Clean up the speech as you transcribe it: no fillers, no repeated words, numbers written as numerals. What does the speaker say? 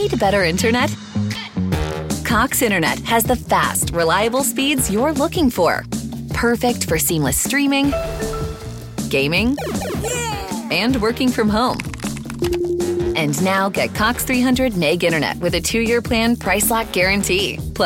Need better internet? Cox Internet has the fast, reliable speeds you're looking for. Perfect for seamless streaming, gaming, and working from home. And now get Cox 300 Meg Internet with a 2-year plan price lock guarantee. Plus